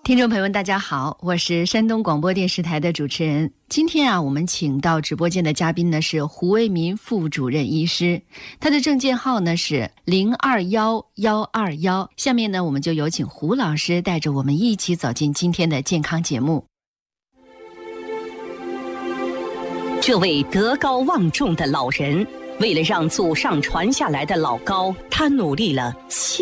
听众朋友们大家好，我是山东广播电视台的主持人。今天我们请到直播间的嘉宾呢是胡为民副主任医师，他的证件号呢是021121。下面呢我们就有请胡老师带着我们一起走进今天的健康节目。 这位德高望重的老人，为了让祖上传下来的老高，他努力了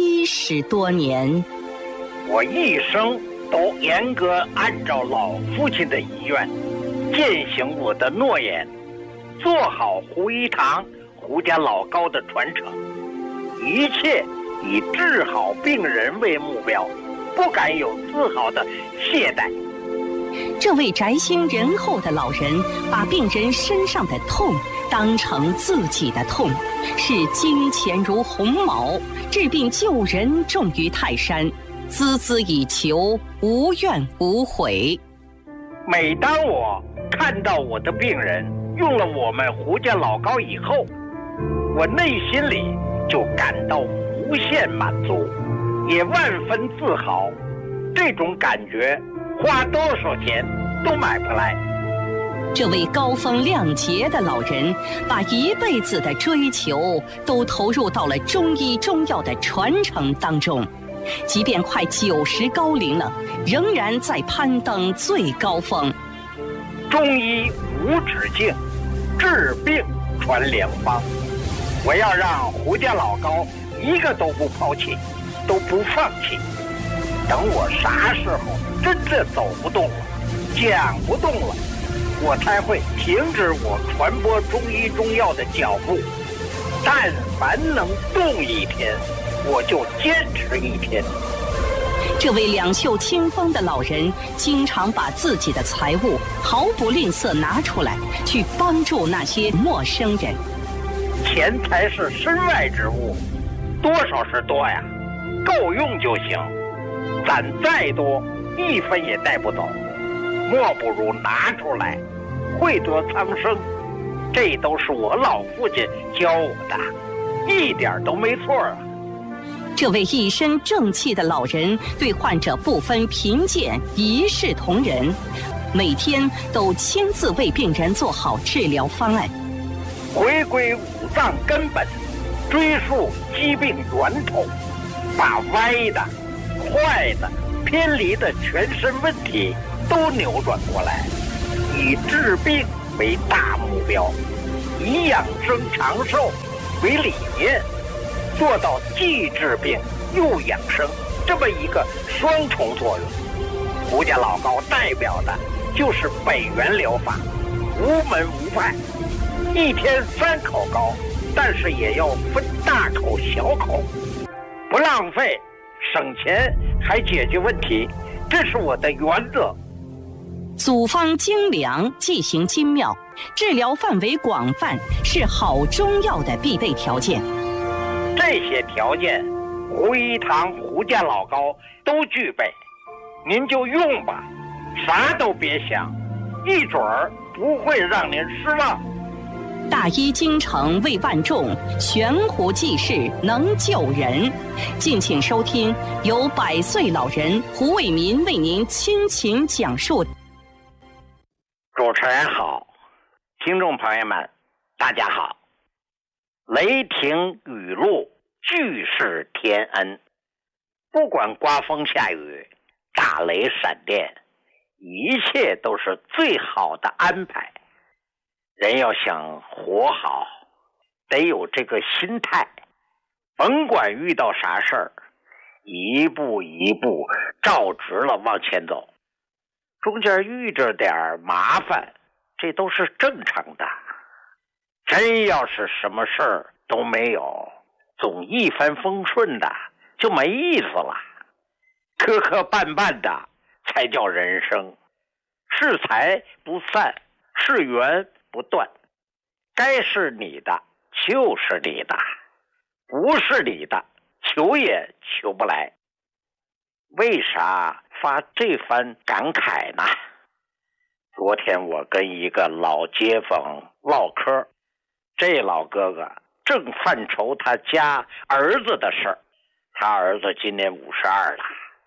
70多年。 我一生都严格按照老父亲的遗愿，践行我的诺言，做好胡一堂胡家老高的传承，一切以治好病人为目标，不敢有丝毫的懈怠。 这位宅心仁厚的老人，把病人身上的痛当成自己的痛，视金钱如鸿毛，治病救人重于泰山，孜孜以求，无怨无悔。 每当我看到我的病人用了我们胡家老高以后，我内心里就感到无限满足，也万分自豪。这种感觉花多少钱都买不来。 这位高风亮节的老人，把一辈子的追求都投入到了中医中药的传承当中，即便快90高龄了，仍然在攀登最高峰。 中医无止境，治病传良方。我要让胡家老高一个都不抛弃，都不放弃。等我啥时候真的走不动了，讲不动了，我才会停止我传播中医中药的脚步。但凡能动一天，我就坚持一天。 这位两袖清风的老人，经常把自己的财物毫不吝啬拿出来，去帮助那些陌生人。 钱财是身外之物，多少是多呀，够用就行。攒再多，一分也带不走，莫不如拿出来，惠得苍生。这都是我老父亲教我的，一点都没错啊。 这位一身正气的老人，对患者不分贫贱，一视同仁，每天都亲自为病人做好治疗方案， 回归五脏根本，追溯疾病源头，把歪的、坏的、偏离的全身问题都扭转过来，以治病为大目标，以养生长寿为理念，做到既治病又养生这么一个双重作用。胡家老高代表的就是北元疗法，无门无派，一天3口高，但是也要分大口小口，不浪费，省钱还解决问题，这是我的原则。 组方精良，剂型精妙，治疗范围广泛，是好中药的必备条件。 这些条件，胡一堂胡家老高都具备，您就用吧，啥都别想，一准儿不会让您失望。 大医精诚为万众，悬壶济世能救人。敬请收听由100岁老人胡为民为您倾情讲述。 主持人好，听众朋友们大家好。雷霆雨露，俱是天恩，不管刮风下雨，打雷闪电，一切都是最好的安排。人要想活好，得有这个心态，甭管遇到啥事儿，一步一步照直了往前走，中间遇着点麻烦，这都是正常的。真要是什么事儿都没有，总一帆风顺的，就没意思了。磕磕绊绊的才叫人生，是财不散，是缘不断，该是你的就是你的，不是你的求也求不来。为啥发这番感慨呢？昨天我跟一个老街坊唠嗑，这老哥哥正犯愁他家儿子的事儿。他儿子今年52了，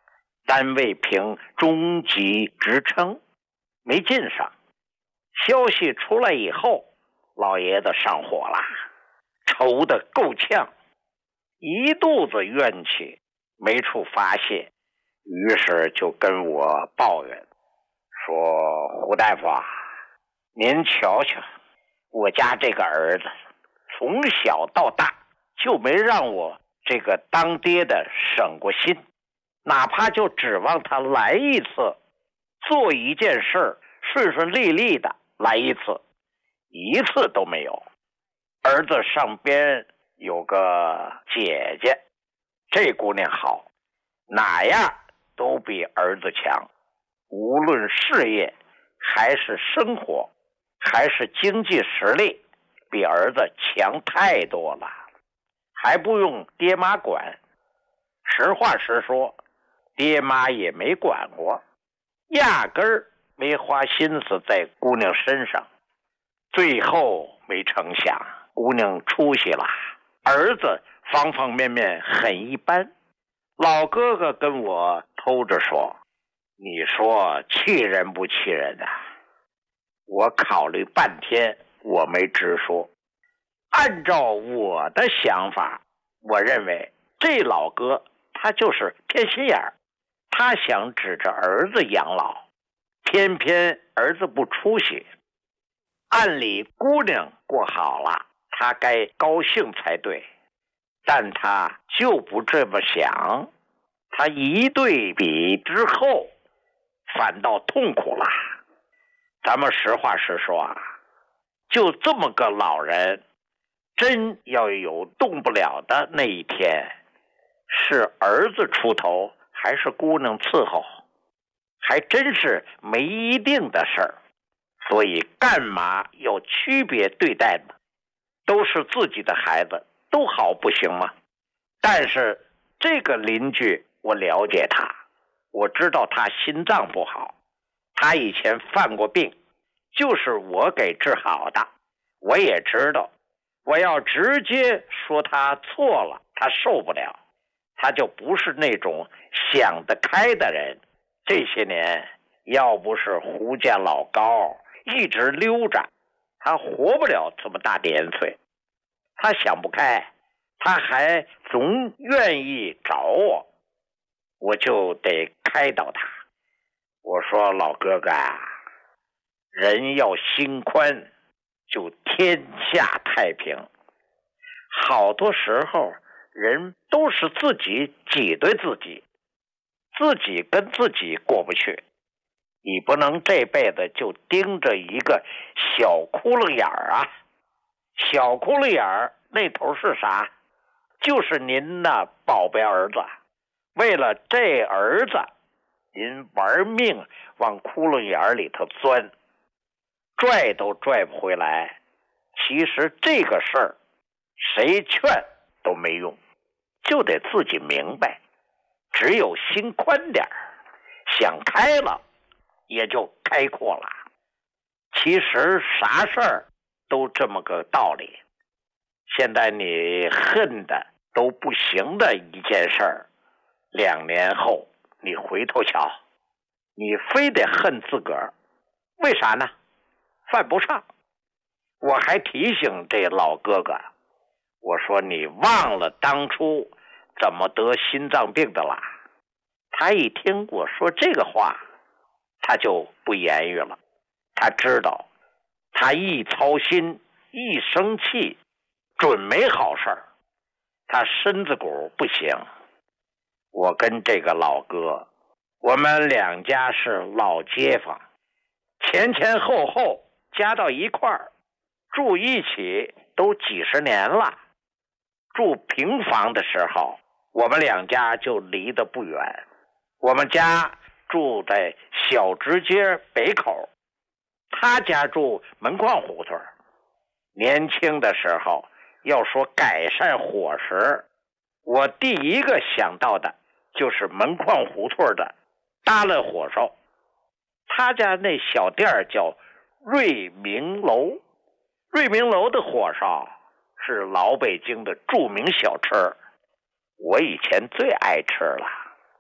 单位评中级职称，没进上。消息出来以后，老爷子上火了，愁得够呛，一肚子怨气，没处发泄，于是就跟我抱怨说：胡大夫啊，您瞧瞧，我家这个儿子从小到大就没让我这个当爹的省过心，哪怕就指望他来一次，做一件事顺顺利利的来一次，一次都没有。儿子上边有个姐姐，这姑娘好，哪样都比儿子强，无论事业还是生活还是经济实力，比儿子强太多了，还不用爹妈管。实话实说，爹妈也没管过，压根儿没花心思在姑娘身上。最后没成想，姑娘出息了，儿子方方面面很一般。老哥哥跟我偷着说：你说气人不气人啊？我考虑半天，我没直说。按照我的想法，我认为这老哥他就是偏心眼儿，他想指着儿子养老，偏偏儿子不出息。按理姑娘过好了，他该高兴才对，但他就不这么想。他一对比之后，反倒痛苦了。咱们实话实说啊，就这么个老人，真要有动不了的那一天，是儿子出头还是姑娘伺候，还真是没一定的事儿。所以干嘛要区别对待呢？都是自己的孩子，都好不行吗？但是这个邻居我了解他，我知道他心脏不好，他以前犯过病，就是我给治好的。我也知道，我要直接说他错了，他受不了，他就不是那种想得开的人。这些年要不是胡家老高一直溜着，他活不了这么大年岁。他想不开，他还总愿意找我，我就得开导他。我说老哥哥啊，人要心宽，就天下太平。好多时候人都是自己挤兑自己，自己跟自己过不去。你不能这辈子就盯着一个小窟窿眼儿啊！小窟窿眼儿那头是啥？就是您那宝贝儿子。为了这儿子，您玩命往窟窿眼里头钻，拽都拽不回来。其实这个事儿，谁劝都没用，就得自己明白。只有心宽点儿，想开了，也就开阔了。其实啥事儿都这么个道理。现在你恨的都不行的一件事儿，2年后你回头瞧，你非得恨自个儿，为啥呢？犯不上。我还提醒这老哥哥，我说你忘了当初怎么得心脏病的啦？他一听我说这个话，他就不言语了。他知道，他一操心一生气，准没好事儿。他身子骨不行。我跟这个老哥，我们2家是老街坊，前前后后加到一块儿，住一起都几十年了。住平房的时候，我们2家就离得不远。我们家住在小直街北口，他家住门框胡同。年轻的时候要说改善伙食，我第一个想到的就是门框胡同的搭了火烧。他家那小店叫瑞明楼，瑞明楼的火烧是老北京的著名小吃，我以前最爱吃了。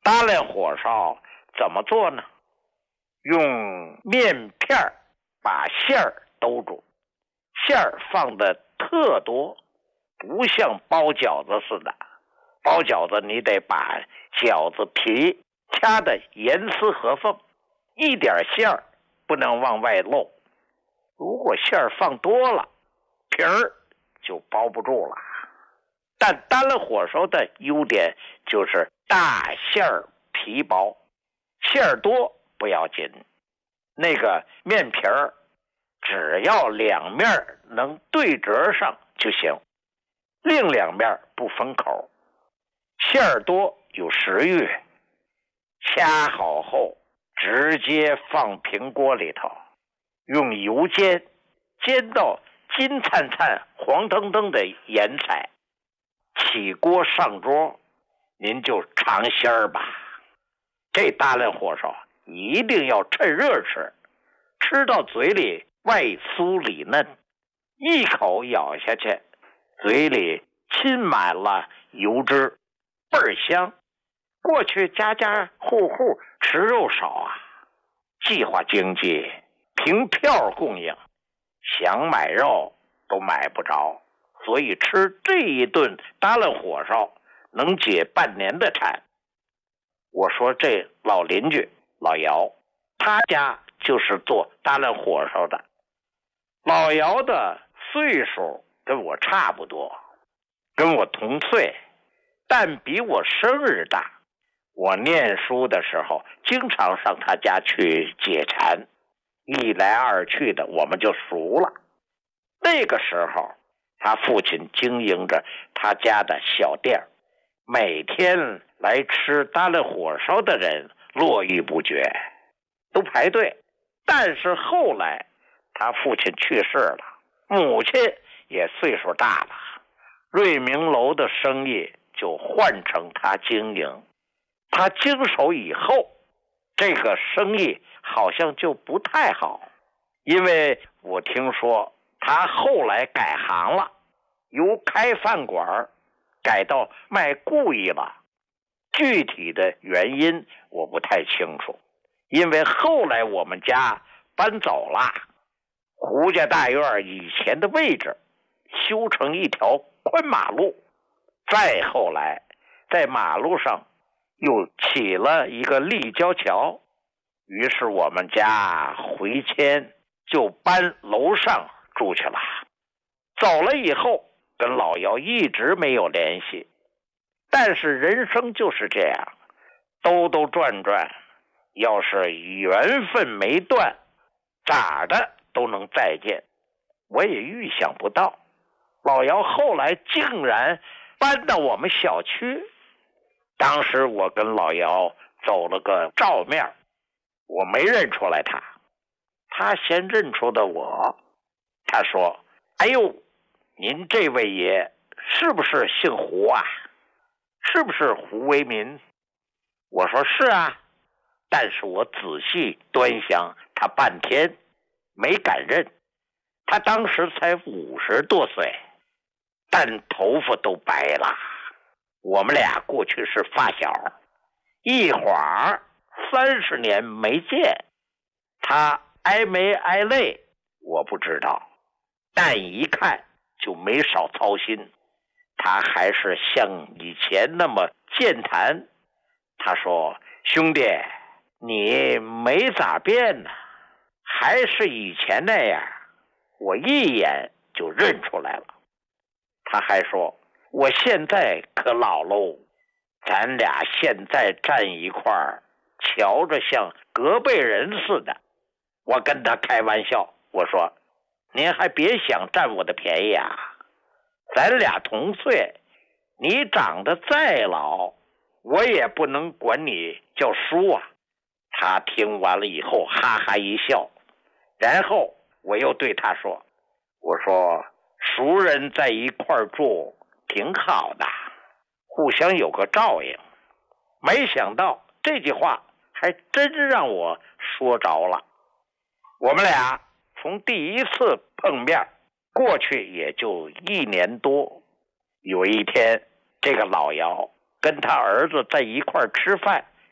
大连火烧怎么做呢？用面片把馅儿兜住，馅儿放的特多，不像包饺子似的。包饺子你得把饺子皮掐得严丝合缝，一点馅儿不能往外漏。如果馅儿放多了，皮儿就包不住了。但大连火烧的优点就是大馅儿皮薄，馅儿多不要紧，那个面皮儿只要两面能对折上就行，另两面不封口。馅儿多有食欲，掐好后直接放平锅里头，用油煎，煎到金灿灿黄澄澄的颜彩，起锅上桌，您就尝鲜儿吧。这大连火烧一定要趁热吃，吃到嘴里外酥里嫩，一口咬下去，嘴里浸满了油脂，倍儿香。过去家家户户吃肉少啊，计划经济凭票供应，想买肉都买不着，所以吃这一顿大连火烧能解半年的馋。我说这老邻居老姚，他家就是做大连火烧的。老姚的岁数跟我差不多，跟我同岁，但比我生日大。我念书的时候经常上他家去解馋，一来二去的我们就熟了。那个时候他父亲经营着他家的小店，每天来吃大连火烧的人络绎不绝，都排队。但是后来他父亲去世了，母亲也岁数大了，瑞明楼的生意就换成他经营。他经手以后，这个生意好像就不太好，因为我听说他后来改行了，由开饭馆改到卖故意了。具体的原因我不太清楚，因为后来我们家搬走了，胡家大院以前的位置修成一条宽马路，再后来在马路上又起了一个立交桥，于是我们家回迁就搬楼上住去了。走了以后跟老姚一直没有联系，但是人生就是这样，兜兜转转，要是缘分没断，咋的都能再见。我也预想不到老姚后来竟然搬到我们小区。当时我跟老姚走了个照面，我没认出来他，他先认出的我。他说：哎呦，您这位爷是不是姓胡啊？是不是胡为民？我说是啊，但是我仔细端详他半天没敢认。他当时才50多岁，但头发都白了。我们俩过去是发小，一晃30年没见，他挨没挨累我不知道，但一看就没少操心。他还是像以前那么健谈。他说：兄弟，你没咋变呢，还是以前那样，我一眼就认出来了。他还说：我现在可老喽，咱俩现在站一块儿，瞧着像隔辈人似的。我跟他开玩笑，我说：您还别想占我的便宜啊，咱俩同岁，你长得再老，我也不能管你叫叔啊。他听完了以后哈哈一笑，然后我又对他说：我说熟人在一块儿住挺好的，互相有个照应。没想到这句话还真让我说着了。我们俩从第一次碰面过去也就1年多。有一天，这个老姚跟他儿子在一块儿吃饭，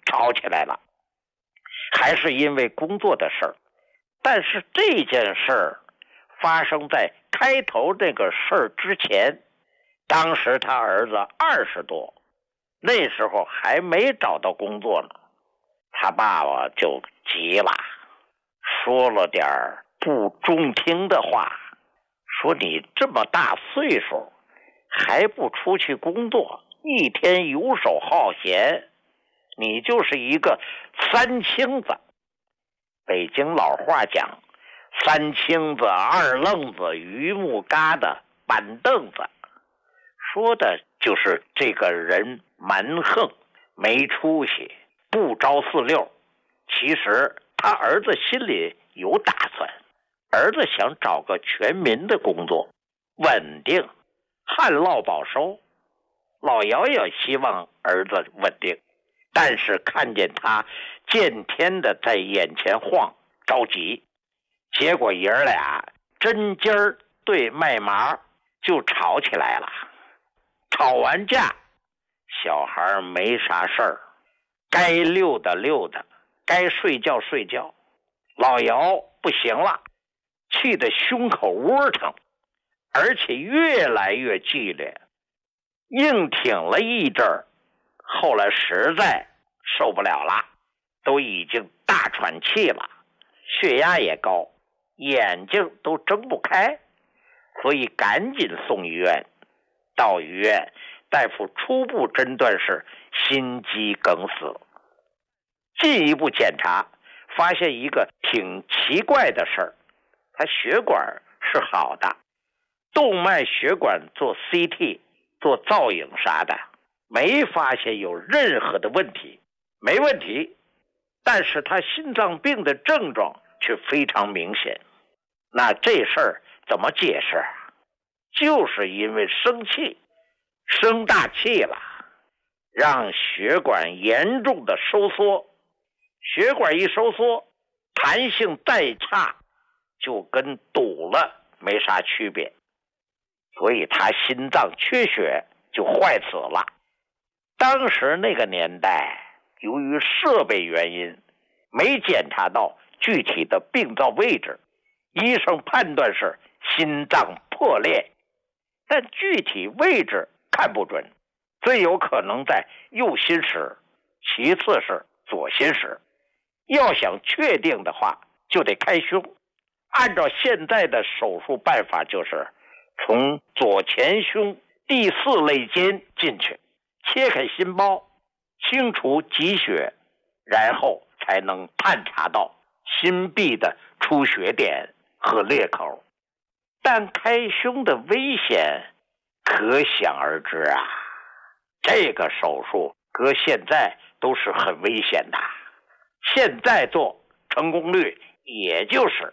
吵起来了，还是因为工作的事儿。但是这件事儿发生在开头这个事儿之前，当时他儿子20多，那时候还没找到工作呢。他爸爸就急了，说了点不中听的话，说你这么大岁数还不出去工作，一天游手好闲，你就是一个三清子。北京老话讲，三清子、二愣子、榆木疙瘩、板凳子，说的就是这个人蛮横，没出息，不着四六。其实他儿子心里有打算，儿子想找个全民的工作，稳定，旱涝保收。老姚也希望儿子稳定，但是看见他见天的在眼前晃，着急。结果爷儿俩针尖儿对麦麻，就吵起来了。吵完架，小孩没啥事儿，该溜达溜达，该睡觉睡觉。老姚不行了，气得胸口窝疼，而且越来越激烈，硬挺了一阵儿，后来实在受不了了，都已经大喘气了，血压也高，眼睛都睁不开，所以赶紧送医院。到医院，大夫初步诊断是心肌梗死。进一步检查，发现一个挺奇怪的事儿，他血管是好的，动脉血管做 CT 做造影啥的，没发现有任何的问题，没问题。但是他心脏病的症状却非常明显。那这事儿怎么解释啊？就是因为生气，生大气了，让血管严重的收缩。血管一收缩，弹性再差，就跟堵了没啥区别。所以他心脏缺血就坏死了。当时那个年代，由于设备原因，没检查到具体的病灶位置，医生判断是心脏破裂，但具体位置看不准，最有可能在右心室，其次是左心室。要想确定的话，就得开胸。按照现在的手术办法，就是从左前胸第4肋间进去，切开心包，清除积血，然后才能探查到心壁的出血点和裂口。但开胸的危险可想而知啊，这个手术搁现在都是很危险的，现在做成功率也就是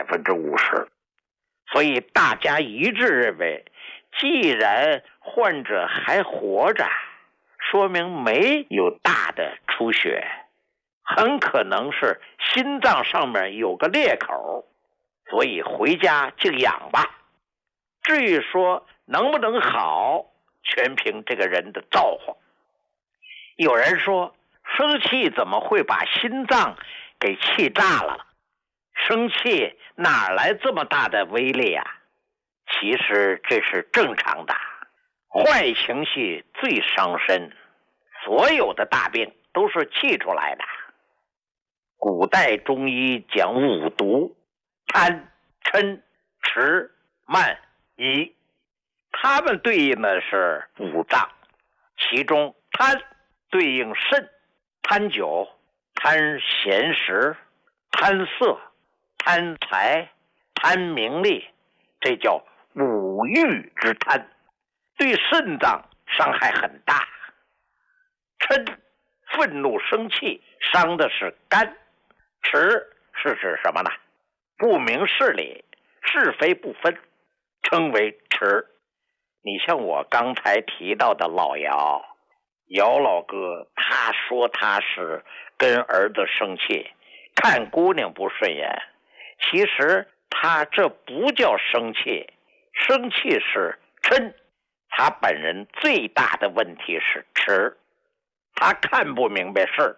50%。所以大家一致认为，既然患者还活着，说明没有大的出血，很可能是心脏上面有个裂口，所以回家静养吧。至于说能不能好，全凭这个人的造化。有人说，生气怎么会把心脏给气炸了？生气哪来这么大的威力啊？其实这是正常的，坏情绪最伤身，所有的大病都是气出来的。古代中医讲5毒：贪、嗔、痴、慢、疑，它们对应的是5脏，其中贪对应肾，贪酒、贪闲食、贪色、贪财、贪名利，这叫5欲之贪，对肾脏伤害很大。嗔，愤怒生气，伤的是肝。痴是指什么呢？不明事理，是非不分，称为痴。你像我刚才提到的老姚老哥，他说他是跟儿子生气，看姑娘不顺眼，其实他这不叫生气，生气是嗔，他本人最大的问题是痴，他看不明白事儿，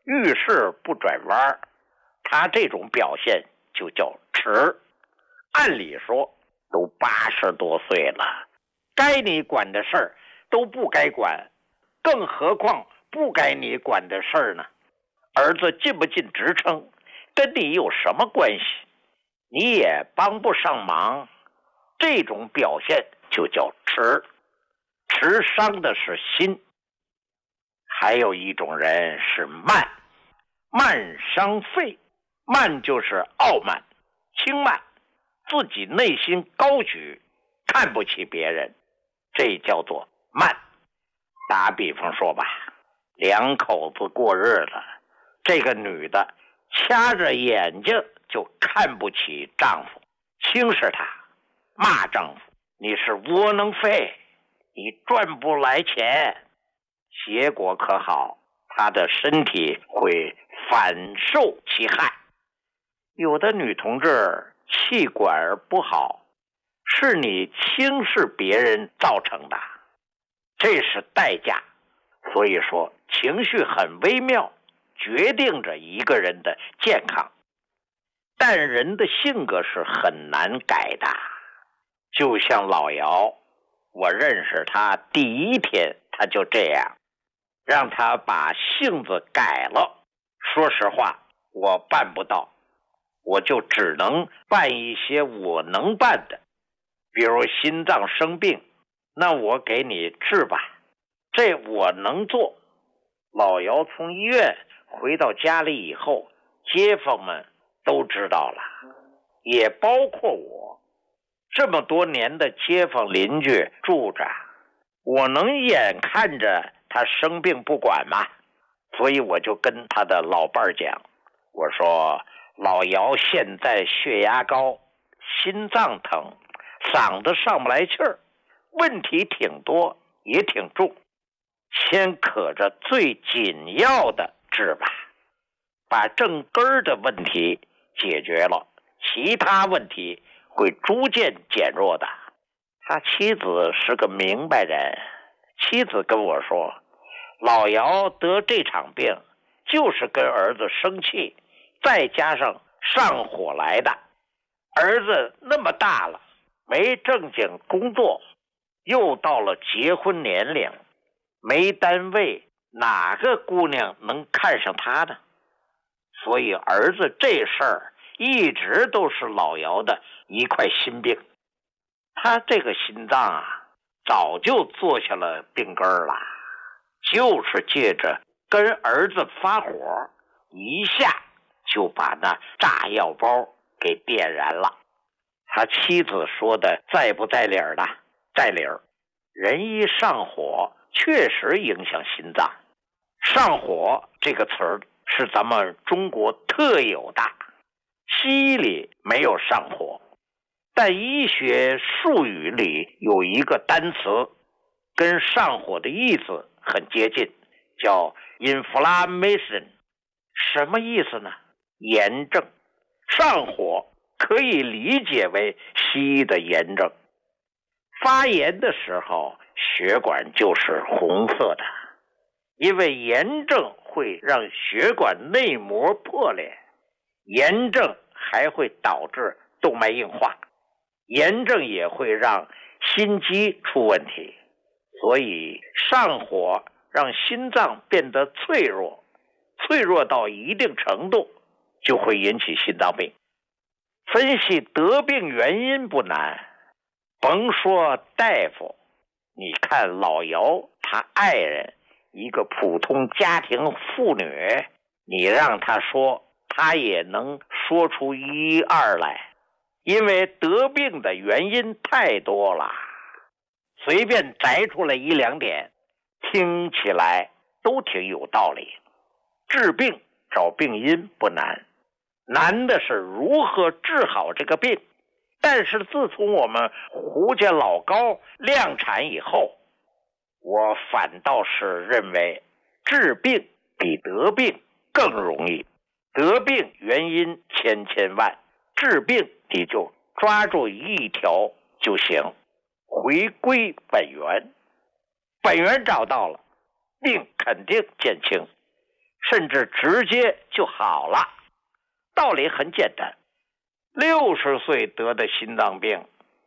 遇事不转弯，他这种表现就叫迟。按理说都80多岁了，该你管的事儿都不该管，更何况不该你管的事儿呢？儿子进不进职称跟你有什么关系？你也帮不上忙，这种表现就叫迟。迟伤的是心。还有一种人是慢，慢伤肺。慢就是傲慢、轻慢，自己内心高举，看不起别人，这叫做慢。打比方说吧，两口子过日子，这个女的掐着眼睛就看不起丈夫，轻视他，骂丈夫你是窝囊废，你赚不来钱。结果可好，她的身体会反受其害。有的女同志气管不好，是你轻视别人造成的，这是代价。所以说情绪很微妙，决定着一个人的健康。但人的性格是很难改的，就像老姚，我认识他第一天他就这样，让他把性子改了，说实话我办不到，我就只能办一些我能办的，比如心脏生病，那我给你治吧，这我能做。老姚从医院回到家里以后，街坊们都知道了，也包括我。这么多年的街坊邻居住着，我能眼看着他生病不管吗？所以我就跟他的老伴儿讲，我说老姚现在血压高，心脏疼，嗓子上不来气儿，问题挺多也挺重，先可着最紧要的治吧，把正根儿的问题解决了，其他问题会逐渐减弱的。他妻子是个明白人，妻子跟我说，老姚得这场病就是跟儿子生气，再加上上火来的。儿子那么大了，没正经工作，又到了结婚年龄，没单位，哪个姑娘能看上他呢？所以儿子这事儿一直都是老姚的一块心病。他这个心脏啊，早就坐下了病根了，就是借着跟儿子发火，一下就把那炸药包给点燃了。他妻子说的在不在理儿的？在理儿。人一上火，确实影响心脏。上火这个词儿是咱们中国特有的，西医里没有上火，但医学术语里有一个单词跟上火的意思很接近，叫 inflammation。 什么意思呢？炎症。上火可以理解为西医的炎症。发炎的时候血管就是红色的，因为炎症会让血管内膜破裂，炎症还会导致动脉硬化，炎症也会让心肌出问题。所以上火让心脏变得脆弱，脆弱到一定程度就会引起心脏病。分析得病原因不难，甭说大夫，你看老姚他爱人，一个普通家庭妇女，你让他说，他也能说出一二来，因为得病的原因太多了，随便摘出来一两点，听起来都挺有道理。治病找病因不难，难的是如何治好这个病。但是自从我们胡家老高量产以后，我反倒是认为治病比得病更容易。得病原因千千万，治病你就抓住一条就行，回归本源。本源找到了，病肯定减轻。 甚至直接就好了。道理很简单，60岁得的心脏病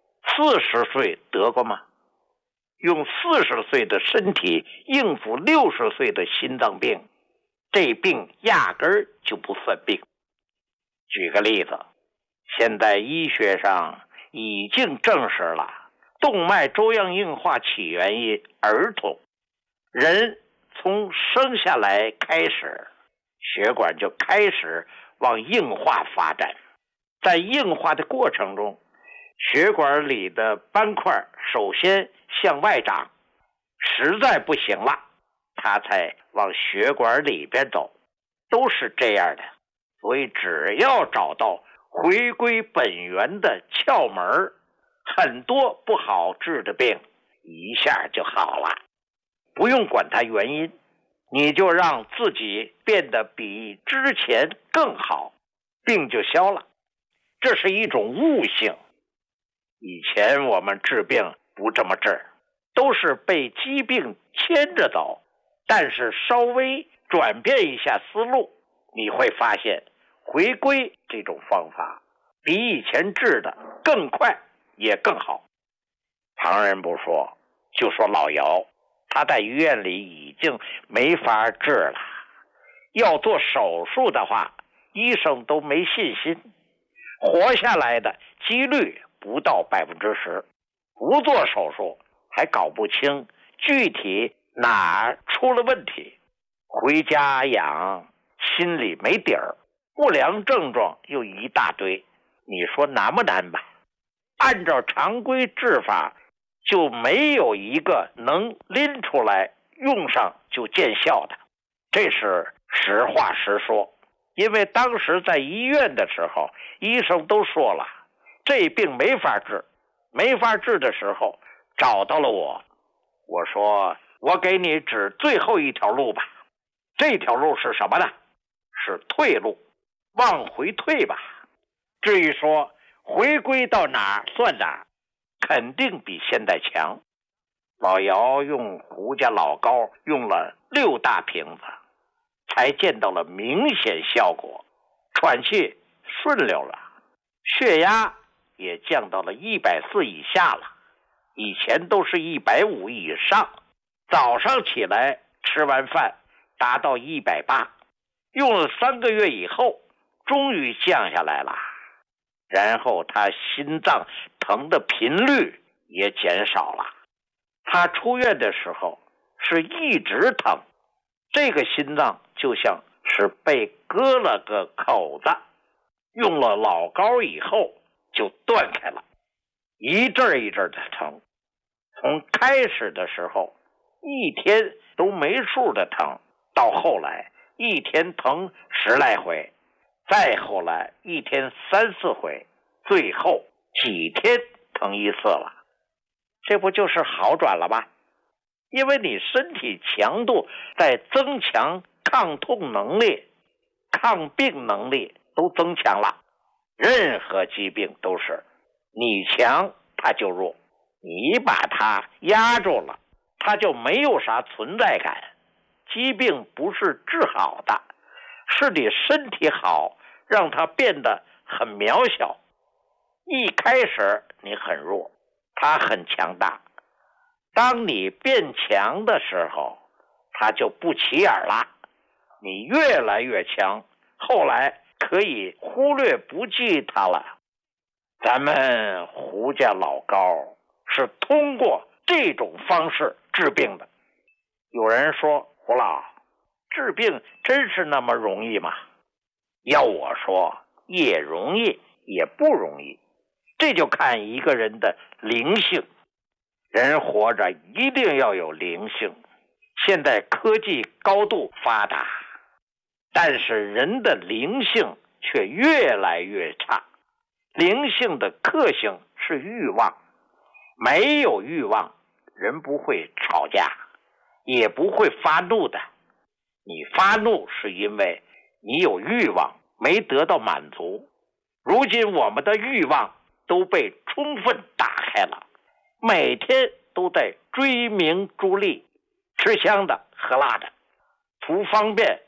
，40岁得过吗？用40岁的身体应付60岁的心脏病，这病压根儿就不算病。举个例子，现在医学上已经证实了动脉粥样硬化起源于儿童。人从生下来开始，血管就开始往硬化发展。在硬化的过程中，血管里的斑块首先向外长，实在不行了，它才往血管里边走，都是这样的。所以只要找到回归本源的窍门，很多不好治的病一下就好了。不用管它原因，你就让自己变得比之前更好，病就消了。这是一种悟性。以前我们治病不这么治，都是被疾病牵着走。但是稍微转变一下思路，你会发现回归这种方法比以前治的更快也更好。旁人不说，就说老姚，他在医院里已经没法治了，要做手术的话，医生都没信心，活下来的几率不到10%，不做手术还搞不清具体哪出了问题，回家养心里没底儿，不良症状又一大堆，你说难不难吧？按照常规治法，就没有一个能拎出来用上就见效的，这是实话实说。因为当时在医院的时候，医生都说了，这病没法治。没法治的时候，找到了我，我说我给你指最后一条路吧。这条路是什么呢？是退路，往回退吧。至于说回归到哪算哪，肯定比现在强。老姚用胡家老膏用了6大瓶子，才见到了明显效果，喘气顺溜了，血压也降到了140以下了，以前都是150以上。早上起来吃完饭达到180，用了3个月以后终于降下来了。然后他心脏疼的频率也减少了。他出院的时候是一直疼，这个心脏就像是被割了个口子，用了老膏以后就断开了，一阵一阵的疼。从开始的时候一天都没数的疼，到后来一天疼10来回，再后来一天3、4回，最后几天疼1次了。这不就是好转了吗？因为你身体强度在增强，抗痛能力、抗病能力都增强了。任何疾病都是你强它就弱，你把它压住了，它就没有啥存在感。疾病不是治好的，是你身体好让它变得很渺小。一开始你很弱，它很强大，当你变强的时候，它就不起眼了。你越来越强，后来可以忽略不计它了。咱们胡家老高是通过这种方式治病的。有人说，胡老，治病真是那么容易吗？要我说，也容易也不容易，这就看一个人的灵性。人活着一定要有灵性。现在科技高度发达，但是人的灵性却越来越差。灵性的克性是欲望，没有欲望，人不会吵架，也不会发怒的。你发怒是因为你有欲望没得到满足。如今我们的欲望都被充分打开了，每天都在追名逐利，吃香的喝辣的，图方便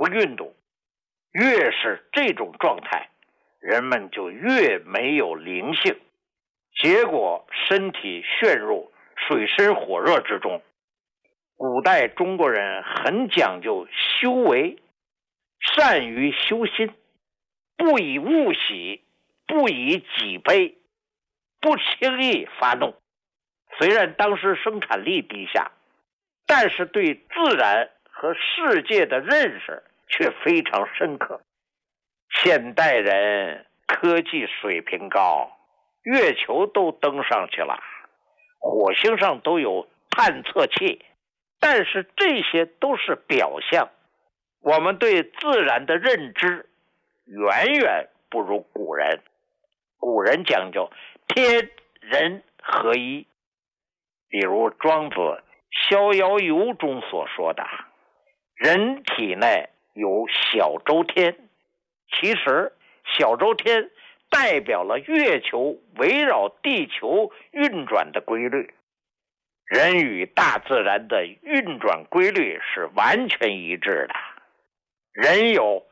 不运动，越是这种状态，人们就越没有灵性，结果身体陷入水深火热之中。古代中国人很讲究修为，善于修心，不以物喜，不以己悲，不轻易发怒。虽然当时生产力低下，但是对自然和世界的认识却非常深刻。现代人科技水平高，月球都登上去了，火星上都有探测器，但是这些都是表象，我们对自然的认知远远不如古人。古人讲究天人合一，比如庄子《逍遥游》中所说的，人体内有小周天，其实小周天代表了月球围绕地球运转的规律。人与大自然的运转规律是完全一致的。人有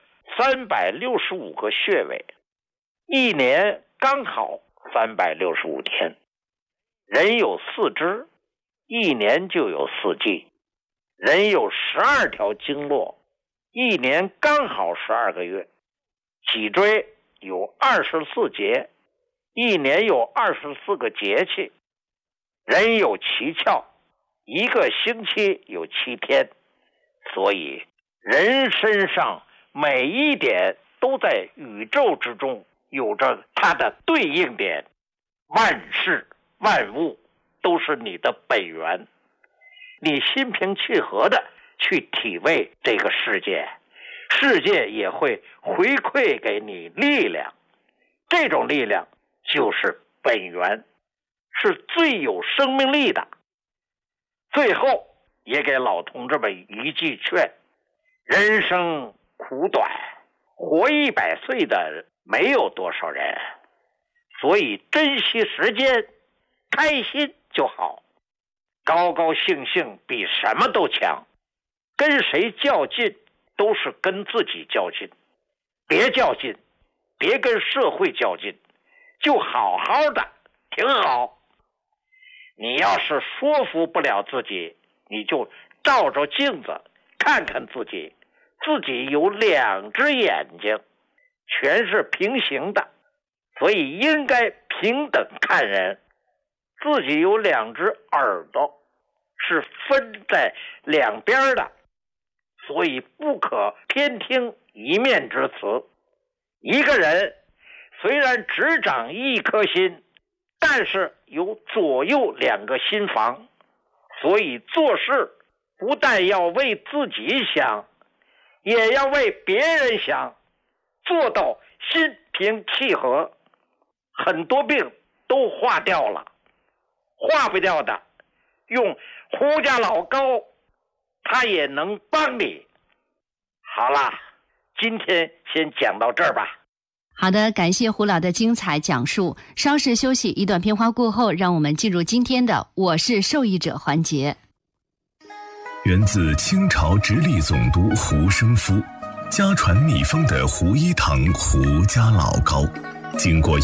365个穴位，一年刚好365天。人有4肢，一年就有4季。人有12条经络，一年刚好12个月。脊椎有24节，一年有24个节气。人有7窍，一个星期有7天。所以人身上每一点都在宇宙之中有着它的对应点，万事万物都是你的本源。你心平气和的去体味这个世界，世界也会回馈给你力量，这种力量就是本源，是最有生命力的。最后也给老同志们一句劝，人生苦短，活100岁的没有多少人，所以珍惜时间，开心就好。高高兴兴比什么都强，跟谁较劲都是跟自己较劲，别较劲，别跟社会较劲，就好好的挺好。你要是说服不了自己，你就照照镜子看看自己，自己有2只眼睛，全是平行的，所以应该平等看人。自己有2只耳朵，是分在两边的，所以不可偏听一面之词。一个人虽然只长1颗心，但是有左右2个心房，所以做事不但要为自己想，也要为别人想，做到心平气和，很多病都化掉了。化不掉的，用胡家老高，他也能帮你。好了，今天先讲到这儿吧。 好的，感谢胡老的精彩讲述。稍事休息，一段片花过后，让我们进入今天的我是受益者环节。 源自清朝直隶总督胡生夫，家传秘方的胡一堂胡家老膏，经过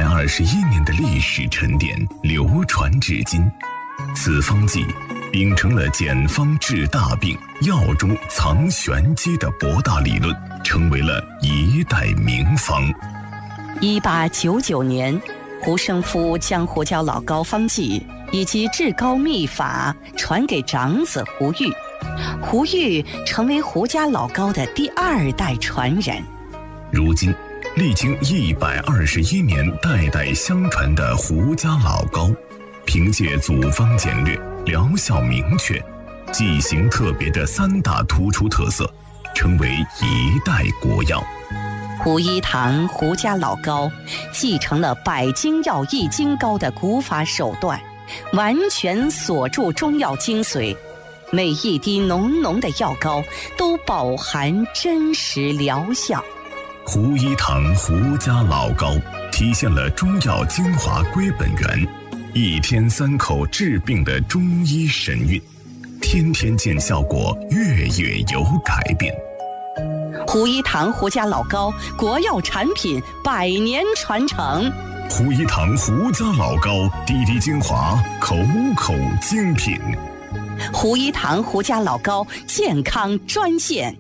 121年的历史沉淀，流传至今。此方剂秉承了简方治大病、药中藏玄机的博大理论，成为了一代名方。 1899年，胡生夫将胡椒老膏方剂以及治膏秘法传给长子胡玉，胡玉成为胡家老膏的第2代传人。 如今历经121年代代相传的胡家老膏，凭借组方简略、疗效明确、剂型特别的3大突出特色，成为一代国药。 胡一堂胡家老膏继承了百精药易筋膏的古法手段，完全锁住中药精髓，每一滴浓浓的药膏都饱含真实疗效。 胡一堂胡家老膏体现了中药精华归本源，1天3口治病的中医神韵，天天见效果，月月有改变。 胡一堂胡家老高，国药产品100年传承。 胡一堂胡家老高，滴滴精华，口口精品。 胡一堂胡家老高健康专线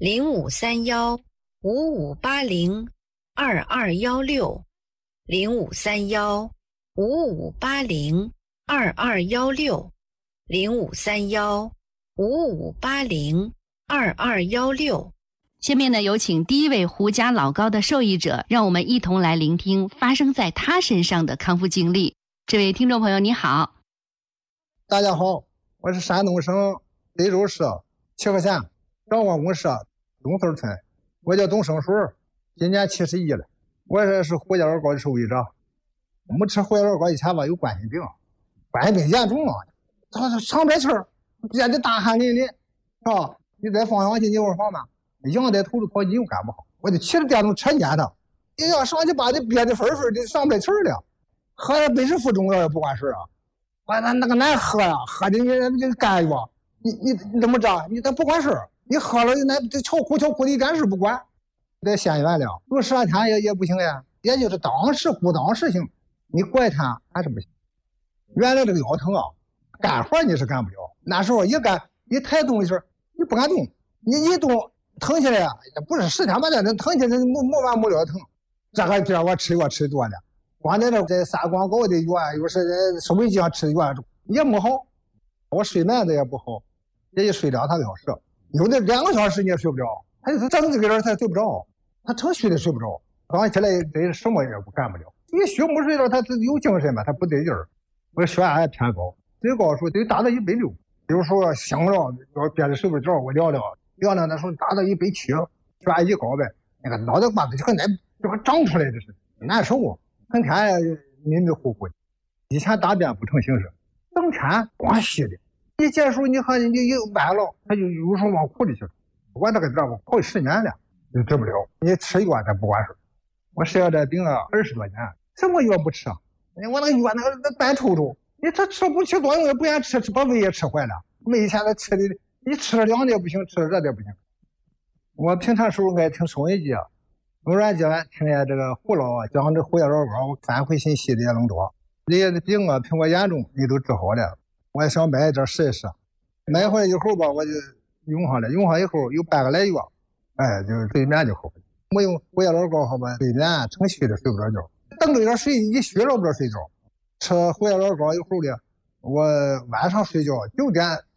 0531-5580，2216，0531-5580，2216。下面呢，有请第一位胡家老高的受益者，让我们一同来聆听发生在他身上的康复经历。这位听众朋友你好。 大家好，我是山东省雷州市齐河县张王公社东头村，我叫董胜水，今年71了。我这是胡家老高的受益者。我们吃胡家老高以前吧有冠心病，冠心病严重了，他上不来气儿，憋得大汗淋漓，是吧？你再放上去你问房嘛，仰在头里跑你又干不好，我就骑着电动车撵他，你要上去把你憋得分的上不来气儿了，喝了80副中药也不管事啊。把他那个难喝呀，喝的你这干药，你怎么着？你他不管事，你喝了那巧苦的一点事不管，得先原谅，有12天也不行呀，也就是当时不当时行，你过一天还是不行。原来这个腰疼啊，干活你是干不了，那时候一抬东西你不敢动，你一动疼起来呀，也不是10天8天，疼起来没完没了疼。这个地儿我吃药吃多了。光在这撒广告的药，又是手机上吃的药也没好，我睡眠的也不好，也就睡2、3个小时，有的2个小时你也睡不着，他就是整这个人他也睡不着，他成虚的睡不着，早上起来这什么也干不了，你虚没睡着他有精神嘛，他不得劲儿。我血压也偏高，最高时候得达到160，有时候想着要憋着睡不着，我聊那时候达到170，血压一高呗，那个脑袋瓜子就跟长出来的似的，难受啊。整天迷迷糊糊的，以前大便不成形式，整天光稀的。一结束你看你又歪了，他就有时候往裤里去了。我这个地儿我好10年了，就治不了。你吃药他不管事，我吃了这病了20多年，什么药不吃啊？我那个药那个蛋抽抽，你他吃不起作用也不愿吃，把胃也吃坏了。没以前他吃的，你吃了凉的也不行，吃了热的也不行。我平常时候爱听收音机啊。偶然间听见这个胡老讲这胡家老高反馈信息的也能多，这些病啊苹果严重你都治好了，我也想买一点试一试，买回来以后吧我就用上了，用上以后有半个来月，就是睡眠就好了。我用胡家老高好吧，睡眠成虚的睡不着觉，等着点睡一虚了不着睡着。吃胡家老高以后呢，我晚上睡觉9点